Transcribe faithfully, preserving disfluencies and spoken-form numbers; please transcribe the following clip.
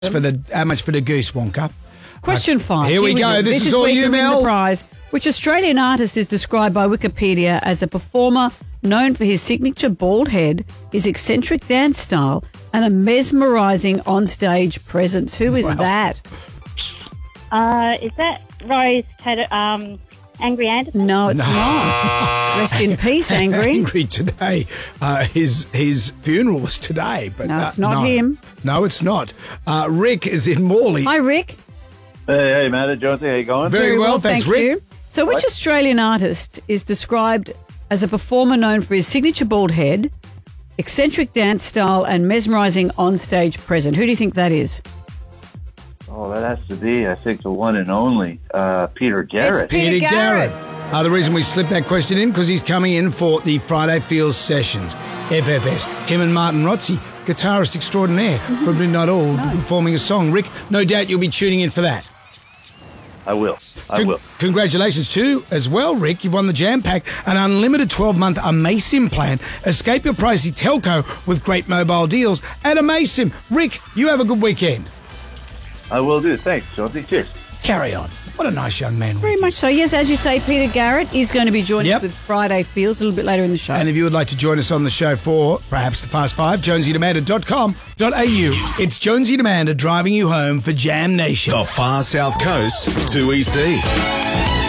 For the how much for the goose, Wonka? Question five. Here we go. This is all where you, can win Mel. the prize. Which Australian artist is described by Wikipedia as a performer known for his signature bald head, his eccentric dance style, and a mesmerising onstage presence? Who is Wow. that? Uh, is that Rose Taylor, um, Angry Anderson? No, it's not. Rest in peace, Angry. Angry today. Uh, his his funeral was today, but No, uh, it's not no. him. No, it's not. Uh, Rick is in Morley. Hi, Rick. Hey, hey, Matt, Jonesy, how you going? Very well, thanks, thank Rick. you. So which Australian artist is described as a performer known for his signature bald head, eccentric dance style, and mesmerising onstage presence? Who do you think that is? Oh, that has to be, I think, the one and only uh, Peter Garrett. It's Peter Garrett. Uh, the reason we slipped that question in because he's coming in for the Friday Feels Sessions, F F S. Him and Martin Rotzi, guitarist extraordinaire Mm-hmm. from Midnight Oil, performing a song. Rick, no doubt you'll be tuning in for that. I will. I Con- will. Congratulations too, as well, Rick. You've won the Jam Pack, an unlimited twelve-month Amasim plan. Escape your pricey telco with great mobile deals at Amasim. Rick, you have a good weekend. I will do. Thanks, Jonesy. Cheers. Carry on. What a nice young man. Very Rick much is. so. Yes, as you say, Peter Garrett is going to be joining Yep. us with Friday Feels a little bit later in the show. And if you would like to join us on the show for perhaps the Fast Five, jonesy demander dot com dot a u. It's Jonesy Demander driving you home for Jam Nation. The Far South Coast to E C.